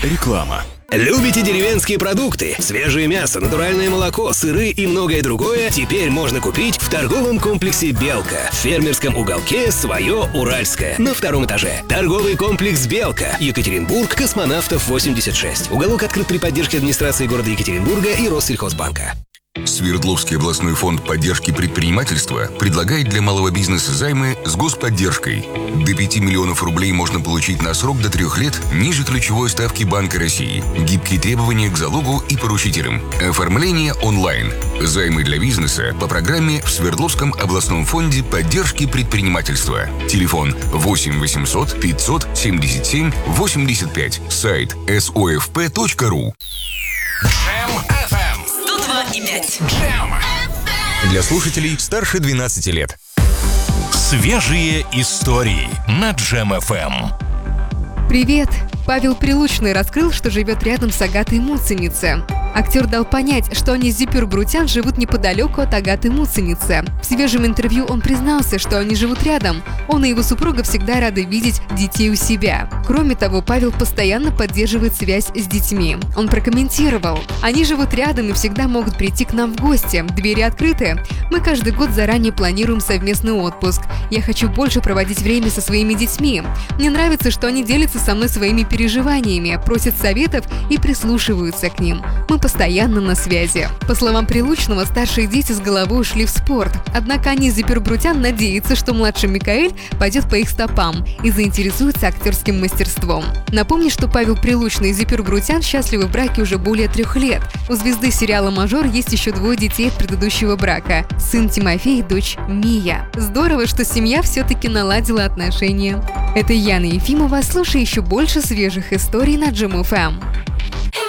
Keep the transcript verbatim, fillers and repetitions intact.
Реклама. Любите деревенские продукты? Свежее мясо, натуральное молоко, сыры и многое другое теперь можно купить в торговом комплексе «Белка». В фермерском уголке «Свое Уральское» на втором этаже. Торговый комплекс «Белка», Екатеринбург, Космонавтов, восемьдесят шесть. Уголок открыт при поддержке администрации города Екатеринбурга и Россельхозбанка. Свердловский областной фонд поддержки предпринимательства предлагает для малого бизнеса займы с господдержкой. До пяти миллионов рублей можно получить на срок до трех лет ниже ключевой ставки Банка России. Гибкие требования к залогу и поручителям. Оформление онлайн. Займы для бизнеса по программе в Свердловском областном фонде поддержки предпринимательства. Телефон восемь восемьсот пятьсот семьдесят семь восемьдесят пять. Сайт эс о эф пэ точка ру. Джем. Для слушателей старше двенадцати лет. Свежие истории на Джем эф эм. Привет! Павел Прилучный раскрыл, что живет рядом с Агатой Муценице. Актер дал понять, что они с Зипюр Брутян живут неподалеку от Агаты Муценице. В свежем интервью он признался, что они живут рядом. Он и его супруга всегда рады видеть детей у себя. Кроме того, Павел постоянно поддерживает связь с детьми. Он прокомментировал: «Они живут рядом и всегда могут прийти к нам в гости. Двери открыты. Мы каждый год заранее планируем совместный отпуск. Я хочу больше проводить время со своими детьми. Мне нравится, что они делятся со мной своими переживаниями, просят советов и прислушиваются к ним. Мы постоянно на связи». По словам Прилучного, старшие дети с головой ушли в спорт. Однако они с Зипюр Брутян надеются, что младший Микаэль пойдет по их стопам и заинтересуется актерским мастерством. Напомню, что Павел Прилучный и Зипюр Брутян счастливы в браке уже более трех лет. У звезды сериала «Мажор» есть еще двое детей от предыдущего брака – сын Тимофей и дочь Мия. Здорово, что семья все-таки наладила отношения. Это Яна Ефимова. Слушай еще больше свежих историй на Джем эф эм.